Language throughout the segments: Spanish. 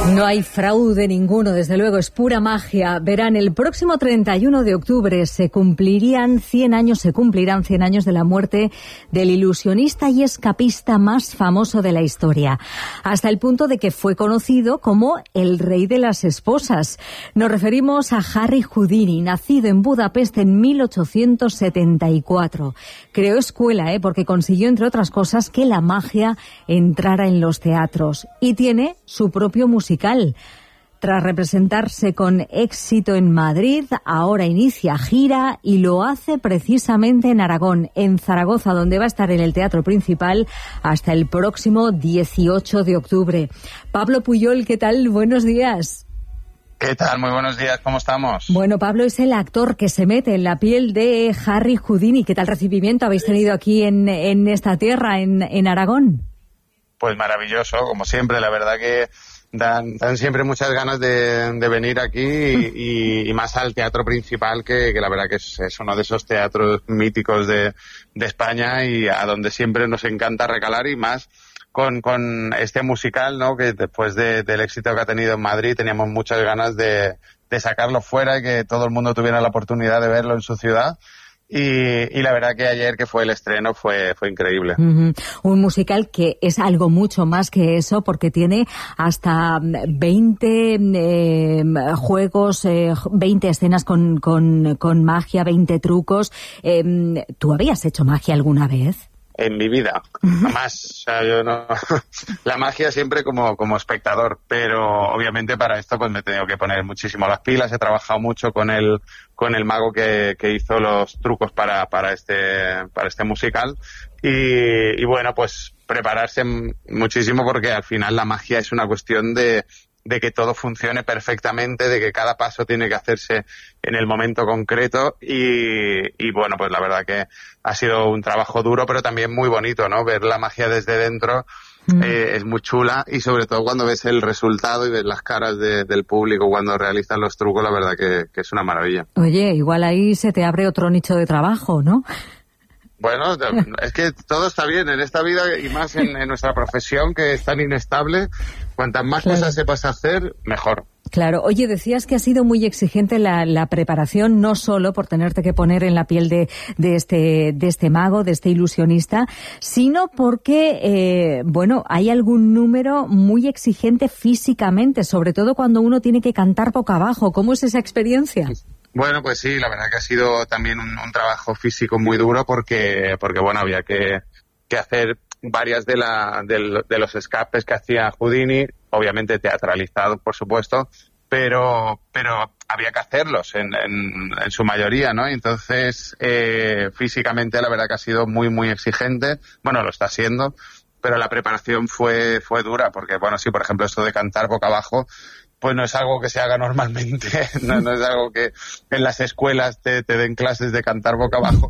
No hay fraude ninguno, desde luego, es pura magia. Verán, el próximo 31 de octubre se cumplirán 100 años de la muerte del ilusionista y escapista más famoso de la historia, hasta el punto de que fue conocido como el rey de las esposas. Nos referimos a Harry Houdini, nacido en Budapest en 1874. Creó escuela, porque consiguió, entre otras cosas, que la magia entrara en los teatros. Y tiene su propio musical. Tras representarse con éxito en Madrid, ahora inicia gira y lo hace precisamente en Aragón, en Zaragoza, donde va a estar en el Teatro Principal hasta el próximo 18 de octubre. Pablo Puyol, ¿qué tal? Buenos días. ¿Qué tal? Muy buenos días, ¿cómo estamos? Bueno, Pablo es el actor que se mete en la piel de Harry Houdini. ¿Qué tal recibimiento habéis tenido aquí en esta tierra, en Aragón? Pues maravilloso, como siempre, la verdad que dan siempre muchas ganas de venir aquí y más al Teatro Principal, que la verdad que es uno de esos teatros míticos de España y a donde siempre nos encanta recalar, y más con este musical, ¿no? Que después del éxito que ha tenido en Madrid teníamos muchas ganas de sacarlo fuera y que todo el mundo tuviera la oportunidad de verlo en su ciudad. Y la verdad que ayer, que fue el estreno, fue increíble. Un musical que es algo mucho más que eso, porque tiene hasta 20 juegos, 20 escenas con magia, 20 trucos. ¿Tú habías hecho magia alguna vez? En mi vida, jamás. O sea, yo no. La magia siempre como espectador, pero obviamente para esto pues me he tenido que poner muchísimo las pilas. He trabajado mucho con el mago que hizo los trucos para este musical y bueno, pues prepararse muchísimo, porque al final la magia es una cuestión de que todo funcione perfectamente, de que cada paso tiene que hacerse en el momento concreto y bueno, pues la verdad que ha sido un trabajo duro, pero también muy bonito, ¿no? Ver la magia desde dentro es muy chula, y sobre todo cuando ves el resultado y ves las caras del público cuando realizan los trucos, la verdad que es una maravilla. Oye, igual ahí se te abre otro nicho de trabajo, ¿no? Bueno, es que todo está bien en esta vida y más en nuestra profesión, que es tan inestable. Cuantas más cosas sepas hacer, mejor. Claro. Oye, decías que ha sido muy exigente la preparación, no solo por tenerte que poner en la piel de este mago, de este ilusionista, sino porque, hay algún número muy exigente físicamente, sobre todo cuando uno tiene que cantar boca abajo. ¿Cómo es esa experiencia? Bueno, pues sí, la verdad que ha sido también un trabajo físico muy duro, porque bueno, había que hacer varias de los escapes que hacía Houdini, obviamente teatralizados, por supuesto, pero había que hacerlos en su mayoría, ¿no? Entonces, físicamente la verdad que ha sido muy, muy exigente. Bueno, lo está siendo, pero la preparación fue dura, porque bueno, sí, por ejemplo, esto de cantar boca abajo, pues no es algo que se haga normalmente, no es algo que en las escuelas te den clases de cantar boca abajo.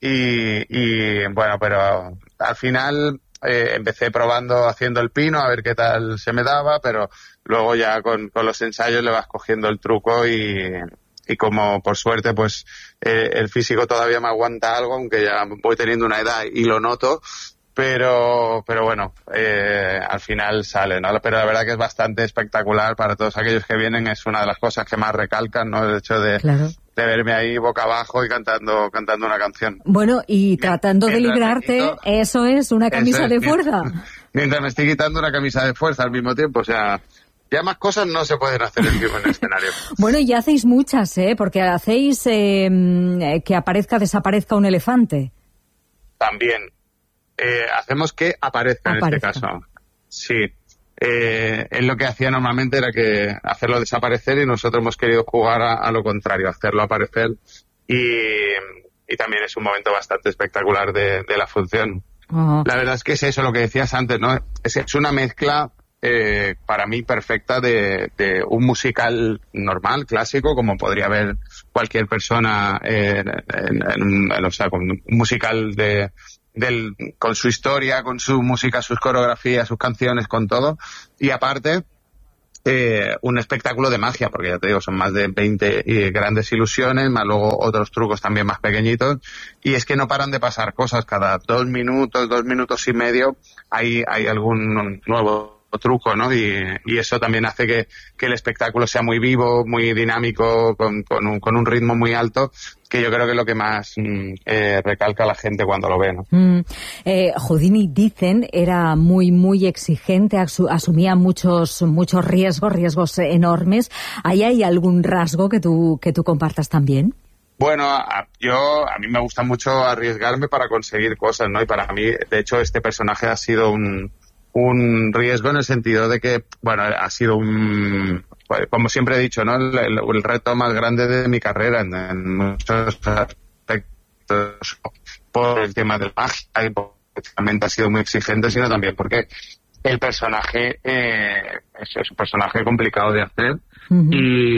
Y bueno, pero al final empecé probando haciendo el pino a ver qué tal se me daba, pero luego ya con los ensayos le vas cogiendo el truco y como por suerte pues el físico todavía me aguanta algo, aunque ya voy teniendo una edad y lo noto. Pero bueno, al final sale, ¿no? Pero la verdad que es bastante espectacular para todos aquellos que vienen. Es una de las cosas que más recalcan, ¿no? El hecho de verme ahí boca abajo y cantando una canción. Bueno, y tratando de librarte, eso es una camisa de fuerza. Mientras me estoy quitando una camisa de fuerza al mismo tiempo, o sea, ya más cosas no se pueden hacer en vivo en el escenario. Bueno, y hacéis muchas, porque hacéis que desaparezca un elefante. También. Hacemos que aparezca en este caso. Sí. Él lo que hacía normalmente era que hacerlo desaparecer, y nosotros hemos querido jugar a lo contrario, hacerlo aparecer, y también es un momento bastante espectacular de la función. Uh-huh. La verdad es que es eso lo que decías antes, ¿no? Es una mezcla para mí perfecta de un musical normal, clásico, como podría ver cualquier persona o sea, con un musical con su historia, con su música, sus coreografías, sus canciones, con todo. Y aparte, un espectáculo de magia, porque ya te digo, son más de 20 grandes ilusiones, más luego otros trucos también más pequeñitos. Y es que no paran de pasar cosas. Cada 2 minutos y medio, hay algún nuevo truco, ¿no? Y eso también hace que el espectáculo sea muy vivo, muy dinámico, con un ritmo muy alto, que yo creo que es lo que más recalca a la gente cuando lo ve, ¿no? Houdini, dicen, era muy, muy exigente, asumía muchos riesgos enormes. ¿Ahí hay algún rasgo que tú compartas también? Bueno, a mí me gusta mucho arriesgarme para conseguir cosas, ¿no? Y para mí, de hecho, este personaje ha sido un riesgo en el sentido de que, bueno, ha sido como siempre he dicho, ¿no? El reto más grande de mi carrera en muchos aspectos, por el tema de la magia, y realmente ha sido muy exigente, sino también porque el personaje es un personaje complicado de hacer. Uh-huh.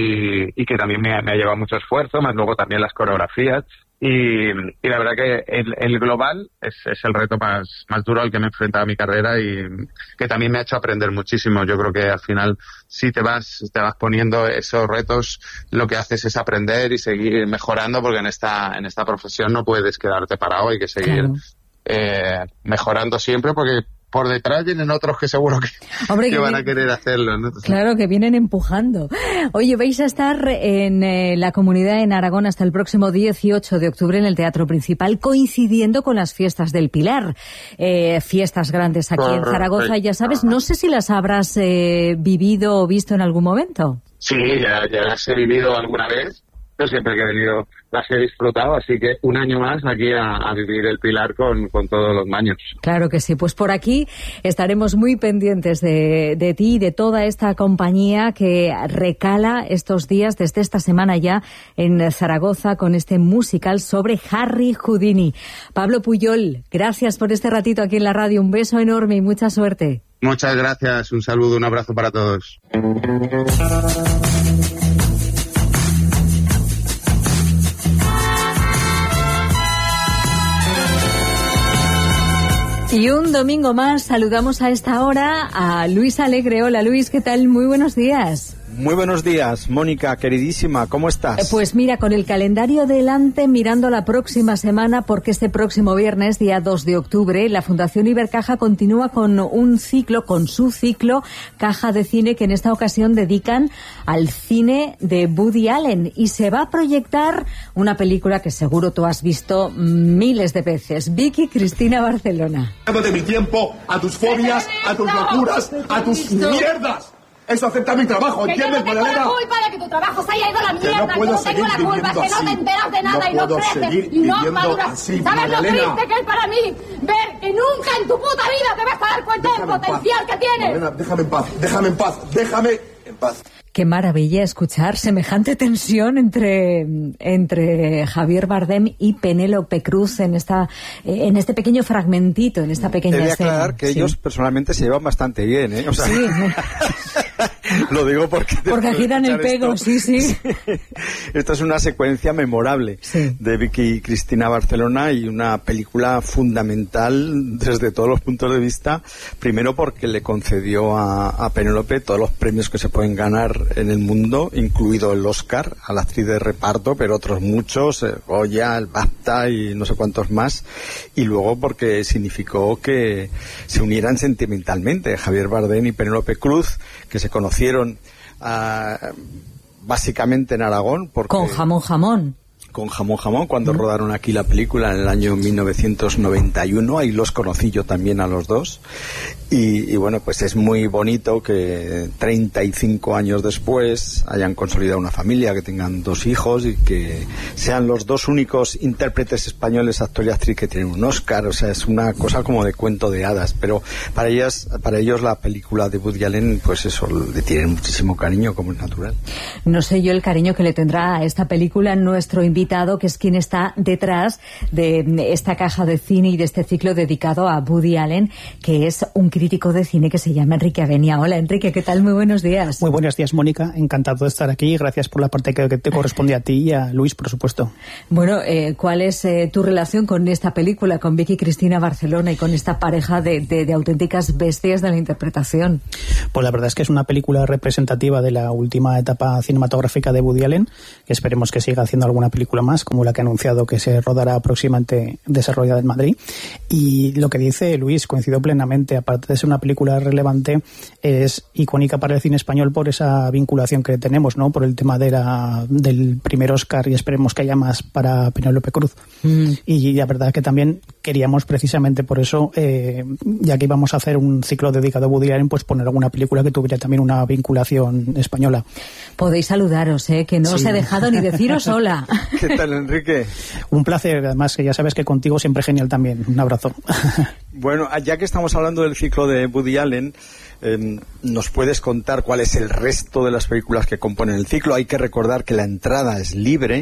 Y que también me ha llevado mucho esfuerzo, más luego también las coreografías, y la verdad que el global es el reto más duro al que me he enfrentado en mi carrera, y que también me ha hecho aprender muchísimo. Yo creo que al final, si te vas poniendo esos retos, lo que haces es aprender y seguir mejorando, porque en esta profesión no puedes quedarte parado, hay que seguir mejorando siempre, porque por detrás vienen otros que seguro que van a querer hacerlo, ¿no? Claro, que vienen empujando. Oye, vais a estar en la comunidad en Aragón hasta el próximo 18 de octubre en el Teatro Principal, coincidiendo con las fiestas del Pilar. Fiestas grandes aquí en Zaragoza, ya sabes. No sé si las habrás vivido o visto en algún momento. Sí, ya las he vivido alguna vez. Yo siempre que he venido las he disfrutado, así que un año más aquí a vivir el Pilar con todos los maños. Claro que sí, pues por aquí estaremos muy pendientes de ti y de toda esta compañía que recala estos días, desde esta semana ya, en Zaragoza con este musical sobre Harry Houdini. Pablo Pujol, gracias por este ratito aquí en la radio, un beso enorme y mucha suerte. Muchas gracias, un saludo, un abrazo para todos. Y un domingo más saludamos a esta hora a Luis Alegre. Hola Luis, ¿qué tal? Muy buenos días. Muy buenos días, Mónica, queridísima, ¿cómo estás? Pues mira, con el calendario delante, mirando la próxima semana, porque este próximo viernes, día 2 de octubre, la Fundación Ibercaja continúa con su ciclo Caja de Cine, que en esta ocasión dedican al cine de Woody Allen, y se va a proyectar una película que seguro tú has visto miles de veces, Vicky Cristina Barcelona. De mi tiempo, a tus fobias, a tus locuras, a tus mierdas. Eso acepta mi trabajo, ¿entiendes, Madalena? Yo no tengo la culpa de que tu trabajo se haya ido a la mierda, no puedo que no tengo la culpa, que no te enteras de nada y no creces y no maduras. ¿Sabes lo triste que es para mí ver que nunca en tu puta vida te vas a dar cuenta del potencial que tienes? Madalena, déjame en paz. Qué maravilla escuchar semejante tensión entre Javier Bardem y Penélope Cruz en este pequeño fragmentito, en esta pequeña escena. He de aclarar que ellos personalmente se llevan bastante bien, ¿eh? O sea, sí. Lo digo porque aquí dan el pego, sí. Esta es una secuencia memorable de Vicky y Cristina Barcelona, y una película fundamental desde todos los puntos de vista. Primero porque le concedió a Penélope todos los premios que se pueden ganar en el mundo, incluido el Oscar a la actriz de reparto, pero otros muchos, Goya, el BAFTA y no sé cuántos más. Y luego porque significó que se unieran sentimentalmente Javier Bardem y Penélope Cruz, que se conocieron básicamente en Aragón. Con jamón. Con jamón, cuando rodaron aquí la película en el año 1991, ahí los conocí yo también a los dos, y bueno, pues es muy bonito que 35 años después hayan consolidado una familia, que tengan 2 hijos y que sean los 2 únicos intérpretes españoles, actor y actriz, que tienen un Oscar. O sea, es una cosa como de cuento de hadas, pero para ellos la película de Woody Allen, pues eso, le tienen muchísimo cariño, como es natural. No sé yo el cariño que le tendrá a esta película nuestro invitado, que es quien está detrás de esta caja de cine y de este ciclo dedicado a Woody Allen, que es un crítico de cine que se llama Enrique Avenia. Hola Enrique, ¿qué tal? Muy buenos días. Muy buenos días, Mónica, encantado de estar aquí, gracias por la parte que te corresponde a ti y a Luis, por supuesto. Bueno, ¿cuál es tu relación con esta película, con Vicky Cristina Barcelona y con esta pareja de auténticas bestias de la interpretación? Pues la verdad es que es una película representativa de la última etapa cinematográfica de Woody Allen, que esperemos que siga haciendo alguna película película más, como la que ha anunciado que se rodará próximamente, desarrollada en Madrid. Y lo que dice Luis, coincido plenamente, aparte de ser una película relevante, es icónica para el cine español por esa vinculación que tenemos, ¿no? Por el tema del primer Oscar, y esperemos que haya más para Penélope Cruz. Y la verdad es que también queríamos, precisamente por eso, ya que íbamos a hacer un ciclo dedicado a Woody Allen, pues poner alguna película que tuviera también una vinculación española. Podéis saludaros, que no os he dejado ni deciros hola. ¿Qué tal, Enrique? Un placer, además, que ya sabes que contigo siempre genial también. Un abrazo. Bueno, ya que estamos hablando del ciclo de Woody Allen, ¿nos puedes contar cuál es el resto de las películas que componen el ciclo? Hay que recordar que la entrada es libre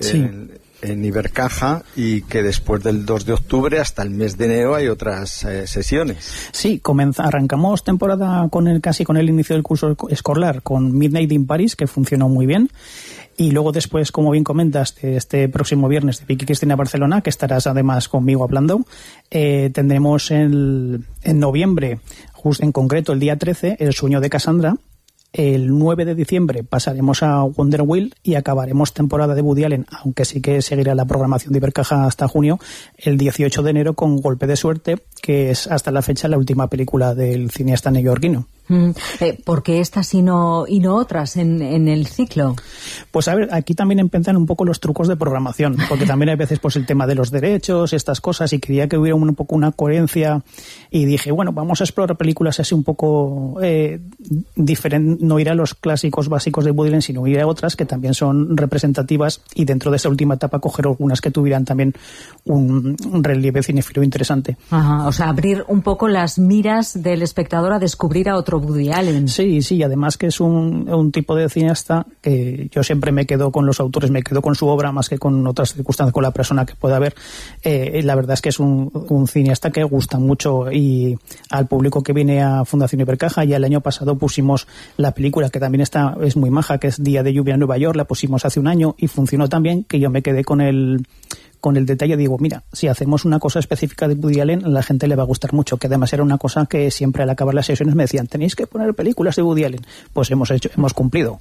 en Ibercaja, y que después del 2 de octubre hasta el mes de enero hay otras sesiones. Sí, arrancamos temporada casi con el inicio del curso escolar, con Midnight in Paris, que funcionó muy bien. Y luego después, como bien comentas, este próximo viernes de Vicky Cristina Barcelona, que estarás además conmigo hablando, tendremos en noviembre, justo en concreto el día 13, El sueño de Cassandra. El 9 de diciembre pasaremos a Wonder Wheel y acabaremos temporada de Woody Allen, aunque sí que seguirá la programación de Ibercaja hasta junio, el 18 de enero con Golpe de suerte, que es hasta la fecha la última película del cineasta neoyorquino. ¿Por qué estas y no otras en el ciclo? Pues a ver, aquí también empiezan un poco los trucos de programación, porque también hay veces pues el tema de los derechos, estas cosas, y quería que hubiera un poco una coherencia, y dije, bueno, vamos a explorar películas así un poco diferentes, no ir a los clásicos básicos de Woody Allen, sino ir a otras que también son representativas, y dentro de esa última etapa coger algunas que tuvieran también un relieve cinéfilo interesante. Ajá, o sea, abrir un poco las miras del espectador a descubrir a otro Woody Allen. Sí, además que es un tipo de cineasta que yo siempre me quedo con los autores, me quedo con su obra más que con otras circunstancias, con la persona que pueda haber. La verdad es que es un cineasta que gusta mucho, y al público que viene a Fundación Ibercaja, ya el año pasado pusimos la película, que también es muy maja, que es Día de lluvia en Nueva York, la pusimos hace un año y funcionó tan bien que yo me quedé con el detalle. Digo, mira, si hacemos una cosa específica de Woody Allen, a la gente le va a gustar mucho, que además era una cosa que siempre al acabar las sesiones me decían, tenéis que poner películas de Woody Allen. Pues hemos cumplido.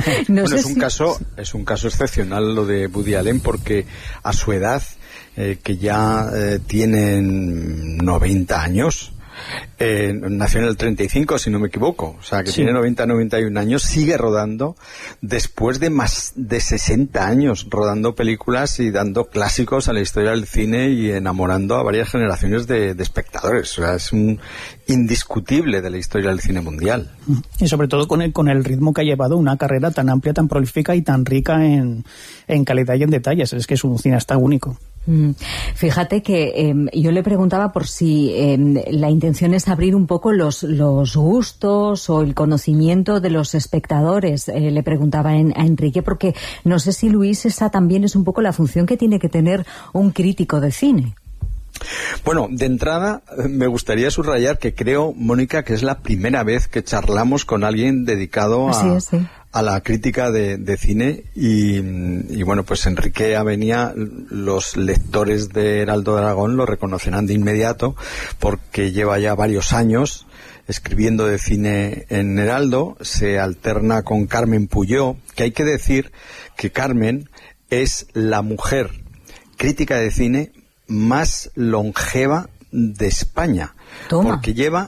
Es un caso excepcional lo de Woody Allen, porque a su edad, que ya tienen 90 años, nació en el 35, si no me equivoco, o sea que tiene 91 años, sigue rodando después de más de 60 años rodando películas y dando clásicos a la historia del cine y enamorando a varias generaciones de espectadores. O sea, es un indiscutible de la historia del cine mundial. Y sobre todo con el ritmo que ha llevado una carrera tan amplia, tan prolífica y tan rica en calidad y en detalles. Es que es un cineasta único. Fíjate que yo le preguntaba por si la intención es abrir un poco los gustos o el conocimiento de los espectadores. Le preguntaba a Enrique, porque no sé si, Luis, esa también es un poco la función que tiene que tener un crítico de cine. Bueno, de entrada me gustaría subrayar que creo, Mónica, que es la primera vez que charlamos con alguien dedicado a la crítica de cine, y bueno, pues Enrique Avenía, los lectores de Heraldo de Aragón lo reconocerán de inmediato, porque lleva ya varios años escribiendo de cine en Heraldo. Se alterna con Carmen Puyó, que hay que decir que Carmen es la mujer crítica de cine más longeva de España. Toma. Porque lleva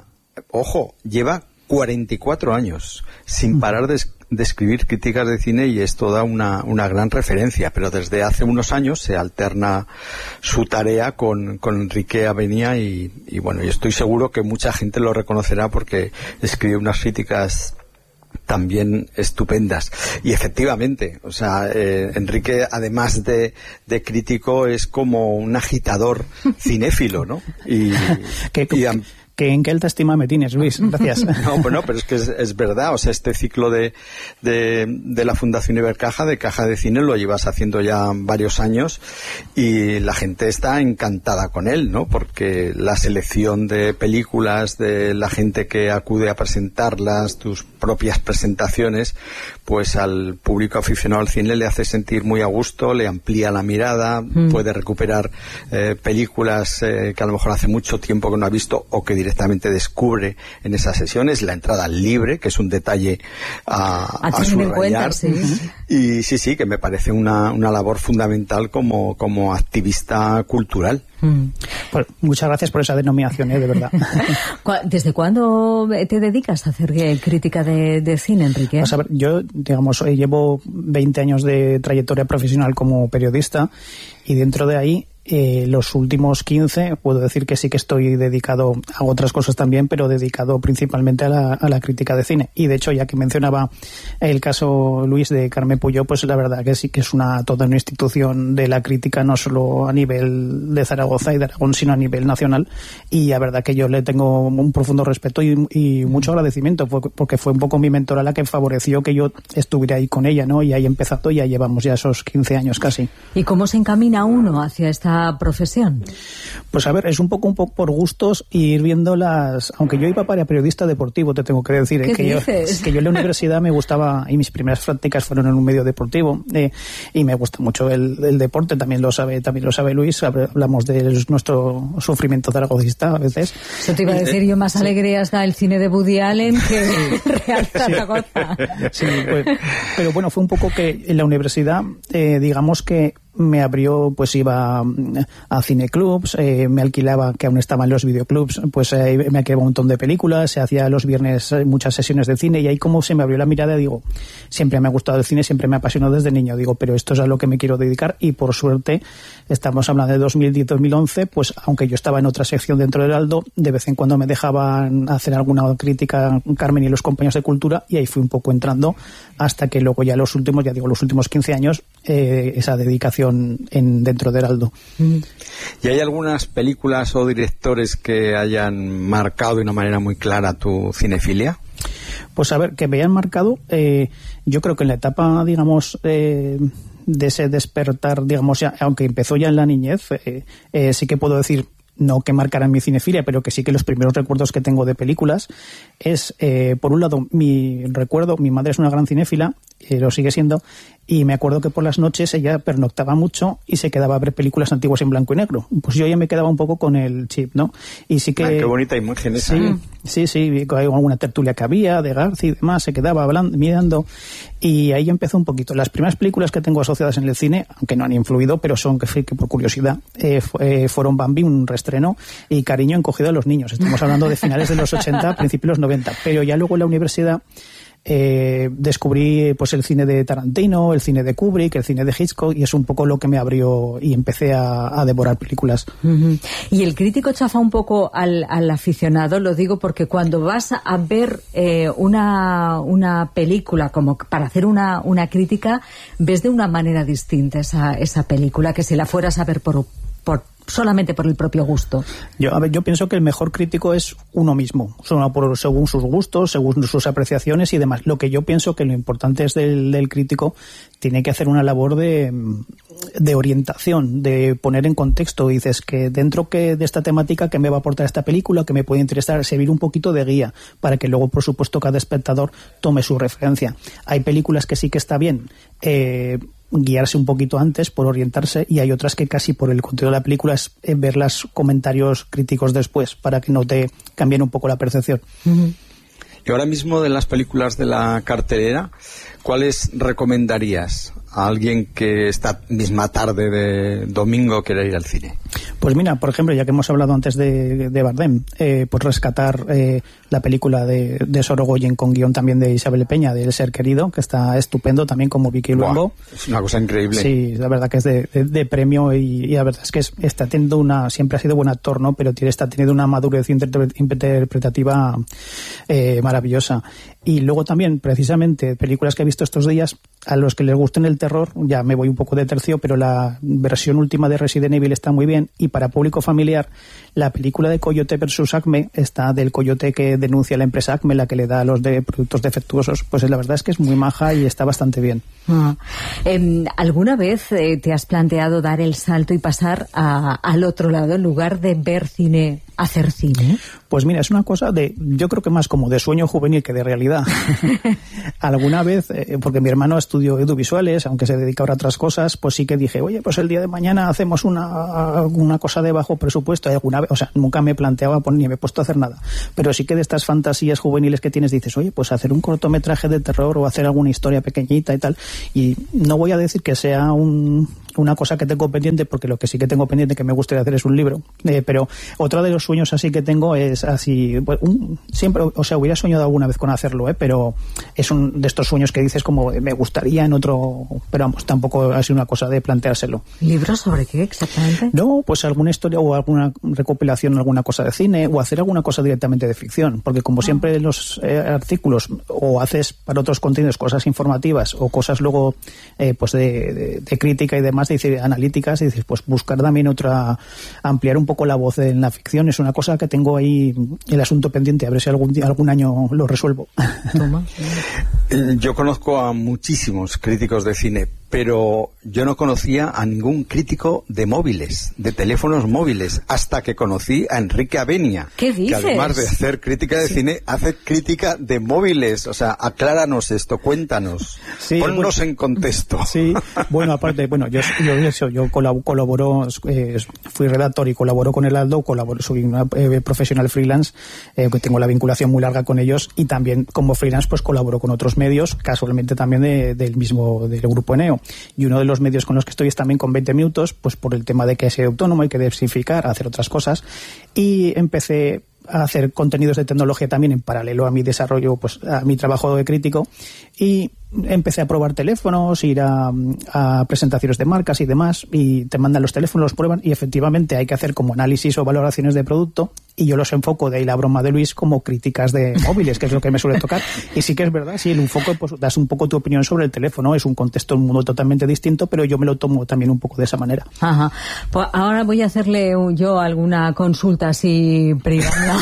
44 años sin parar de escribir críticas de cine, y esto da una gran referencia, pero desde hace unos años se alterna su tarea con Enrique Avenía, y bueno, yo estoy seguro que mucha gente lo reconocerá porque escribe unas críticas también estupendas. Y efectivamente, o sea, Enrique, además de crítico, es como un agitador cinéfilo, ¿no? ¿En qué alta estima me tienes, Luis? Gracias. No, bueno, pero es que es verdad. O sea, este ciclo de la Fundación Ibercaja, de Caja de Cine, lo llevas haciendo ya varios años, y la gente está encantada con él, ¿no? Porque la selección de películas, de la gente que acude a presentarlas, tus propias presentaciones, pues al público aficionado al cine le hace sentir muy a gusto, le amplía la mirada, puede recuperar películas que a lo mejor hace mucho tiempo que no ha visto, o que directamente descubre en esas sesiones, la entrada libre, que es un detalle a subrayar. Sí. Y sí, que me parece una labor fundamental como activista cultural. Pues muchas gracias por esa denominación, de verdad. ¿Desde cuándo te dedicas a hacer crítica de cine, Enrique? Pues a ver, yo, digamos, llevo 20 años de trayectoria profesional como periodista, y dentro de ahí los últimos 15 puedo decir que sí que estoy dedicado a otras cosas también, pero dedicado principalmente a la crítica de cine. Y de hecho, ya que mencionaba el caso, Luis, de Carmen Puyó, pues la verdad que sí que es toda una institución de la crítica, no solo a nivel de Zaragoza y de Aragón, sino a nivel nacional, y la verdad que yo le tengo un profundo respeto y mucho agradecimiento, porque fue un poco mi mentora la que favoreció que yo estuviera ahí con ella, ¿no? Y ahí empezando, ya llevamos ya esos 15 años casi. ¿Y cómo se encamina uno hacia esta profesión? Pues a ver, es un poco por gustos, y ir viendo aunque yo iba para periodista deportivo, te tengo que decir, que yo en la universidad me gustaba, y mis primeras prácticas fueron en un medio deportivo, y me gusta mucho el deporte, también lo sabe Luis, hablamos de nuestro sufrimiento zaragozista a veces. Eso te iba a decir yo, más alegría hasta el cine de Woody Allen que Real Zaragoza. Sí, pues, pero bueno, fue un poco que en la universidad, digamos que me abrió, pues iba a cineclubs, me alquilaba, que aún estaban los videoclubs, pues me alquilaba un montón de películas, se hacía los viernes muchas sesiones de cine, y ahí como se me abrió la mirada, digo, siempre me ha gustado el cine, siempre me ha apasionado desde niño, digo, pero esto es a lo que me quiero dedicar, y por suerte, estamos hablando de 2010-2011, pues aunque yo estaba en otra sección dentro del Heraldo, de vez en cuando me dejaban hacer alguna crítica Carmen y los compañeros de cultura, y ahí fui un poco entrando, hasta que luego ya los últimos 15 años, esa dedicación dentro de Heraldo. ¿Y hay algunas películas o directores que hayan marcado de una manera muy clara tu cinefilia? Pues a ver, que me hayan marcado, yo creo que en la etapa, digamos, de ese despertar, digamos, ya, aunque empezó ya en la niñez, sí que puedo decir, no que marcaran mi cinefilia, pero que sí que los primeros recuerdos que tengo de películas es, por un lado, mi madre es una gran cinéfila, lo sigue siendo, y me acuerdo que por las noches ella pernoctaba mucho y se quedaba a ver películas antiguas en blanco y negro. Pues yo ya me quedaba un poco con el chip, ¿no? Y sí que... qué bonita imagen esa. Sí, hay alguna tertulia que había de García y demás, se quedaba hablando, mirando, y ahí empezó un poquito. Las primeras películas que tengo asociadas en el cine, aunque no han influido, pero son que por curiosidad, fueron Bambi, un reestreno, y Cariño encogido a los niños. Estamos hablando de finales de los 80, principios de los 90. Pero ya luego en la universidad descubrí pues el cine de Tarantino, el cine de Kubrick, el cine de Hitchcock, y es un poco lo que me abrió y empecé a devorar películas. Y el crítico chafa un poco al aficionado, lo digo porque cuando vas a ver una película como para hacer una crítica, ves de una manera distinta esa película que si la fueras a ver solamente por el propio gusto. Yo pienso que el mejor crítico es uno mismo, según sus gustos, según sus apreciaciones y demás. Lo que yo pienso que lo importante es del crítico, tiene que hacer una labor de orientación, de poner en contexto. Dices que dentro de esta temática que me va a aportar esta película, que me puede interesar, servir un poquito de guía, para que luego, por supuesto, cada espectador tome su referencia. Hay películas que sí que está bien guiarse un poquito antes por orientarse, y hay otras que casi por el contenido de la película es ver los comentarios críticos después, para que no te cambien un poco la percepción. Y ahora mismo, de las películas de la cartelera, ¿cuáles recomendarías a alguien que esta misma tarde de domingo quiera ir al cine? Pues mira, por ejemplo, ya que hemos hablado antes de Bardem, pues rescatar la película de Sorogoyen con guión también de Isabel Peña, de El ser querido, que está estupendo, también como Vicky Luengo. Es una cosa increíble. Sí, la verdad que es de premio, y la verdad es que está teniendo siempre ha sido buen actor, ¿no? Pero está teniendo una madurez interpretativa maravillosa. Y luego también, precisamente, películas que he visto estos días, a los que les gusten el terror, ya me voy un poco de tercio, pero la versión última de Resident Evil está muy bien, y para público familiar, la película de Coyote vs Acme, está del coyote que denuncia a la empresa Acme, la que le da a los productos defectuosos, pues la verdad es que es muy maja y está bastante bien. ¿Alguna vez te has planteado dar el salto y pasar al otro lado, en lugar de ver cine, hacer cine? Pues mira, es una cosa yo creo que más como de sueño juvenil que de realidad. Alguna vez, porque mi hermano estudio audiovisuales, aunque se dedica ahora a otras cosas, pues sí que dije, oye, pues el día de mañana hacemos una cosa de bajo presupuesto. Alguna vez, o sea, nunca me planteaba ni me he puesto a hacer nada, pero sí que de estas fantasías juveniles que tienes dices, oye, pues hacer un cortometraje de terror o hacer alguna historia pequeñita y tal. Y no voy a decir que sea una cosa que tengo pendiente, porque lo que sí que tengo pendiente que me gustaría hacer es un libro, pero otro de los sueños así que tengo es así, siempre, o sea, hubiera soñado alguna vez con hacerlo, pero es un de estos sueños que dices como me gustaría en otro, pero vamos, tampoco ha sido una cosa de planteárselo. ¿Libros sobre qué exactamente? No, pues alguna historia o alguna recopilación, alguna cosa de cine, o hacer alguna cosa directamente de ficción, porque como siempre en los artículos o haces para otros contenidos cosas informativas o cosas luego pues de crítica y demás, de analíticas, y dices, pues buscar también ampliar un poco la voz en la ficción es una cosa que tengo ahí el asunto pendiente, a ver si algún año lo resuelvo. Yo conozco a muchísimos críticos de cine, pero yo no conocía a ningún crítico de móviles, de teléfonos móviles, hasta que conocí a Enrique Avenia. ¿Qué dices? Que además de hacer crítica de cine, hace crítica de móviles. O sea, acláranos esto, cuéntanos, ponnos en contexto. Sí, bueno, aparte, yo colaboro, fui redactor y colaboro con el Aldo, soy una profesional freelance, que tengo la vinculación muy larga con ellos, y también como freelance pues colaboro con otros medios, casualmente también del grupo Eneo. Y uno de los medios con los que estoy es también con 20 minutos, pues por el tema de que soy autónomo, hay que diversificar, hacer otras cosas, y empecé a hacer contenidos de tecnología también en paralelo a mi desarrollo, pues a mi trabajo de crítico, y empecé a probar teléfonos, ir a presentaciones de marcas y demás, y te mandan los teléfonos, los prueban, y efectivamente hay que hacer como análisis o valoraciones de producto, y yo los enfoco, de ahí la broma de Luis, como críticas de móviles, que es lo que me suele tocar. Y sí que es verdad, sí, el enfoque, pues das un poco tu opinión sobre el teléfono, es un contexto, un mundo totalmente distinto, pero yo me lo tomo también un poco de esa manera. Ajá. Pues ahora voy a hacerle yo alguna consulta así privada.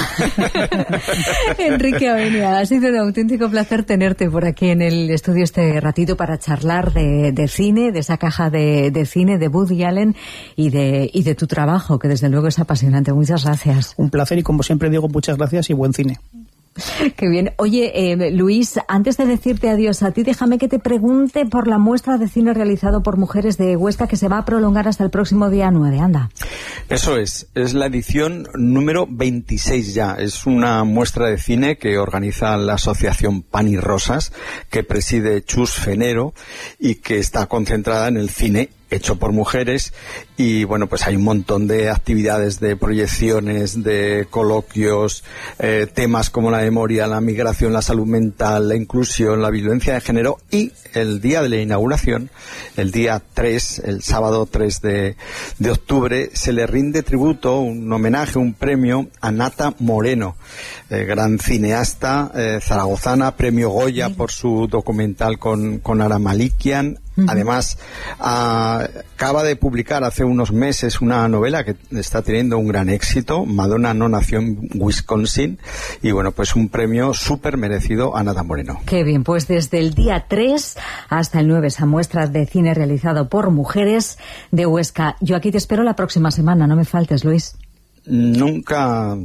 Enrique Avenia, ha sido un auténtico placer tenerte por aquí en el estudio este ratito para charlar de cine, de esa caja de cine de Woody Allen y de tu trabajo, que desde luego es apasionante. Muchas gracias. Un placer, y como siempre digo, muchas gracias y buen cine. Qué bien. Oye, Luis, antes de decirte adiós a ti, déjame que te pregunte por la muestra de cine realizado por mujeres de Huesca, que se va a prolongar hasta el próximo día 9. Anda. Eso es la edición número 26 ya. Es una muestra de cine que organiza la asociación Pan y Rosas, que preside Chus Fenero, y que está concentrada en el cine hecho por mujeres, y bueno, pues hay un montón de actividades, de proyecciones, de coloquios, temas como la memoria, la migración, la salud mental, la inclusión, la violencia de género, y el día de la inauguración, el día 3, el sábado 3 de octubre, se le rinde tributo, un homenaje, un premio a Nata Moreno, gran cineasta zaragozana, premio Goya por su documental con Ara Malikian. Además, acaba de publicar hace unos meses una novela que está teniendo un gran éxito. Madonna no nació en Wisconsin, y bueno, pues un premio súper merecido a Nata Moreno. Qué bien, pues desde el día 3 hasta el 9, esa muestra de cine realizado por mujeres de Huesca. Yo aquí te espero la próxima semana, no me faltes, Luis. Nunca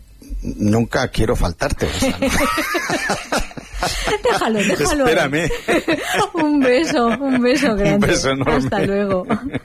quiero faltarte. O sea, ¿no? Déjalo. Espérame. Un beso grande. Un beso enorme. Hasta luego.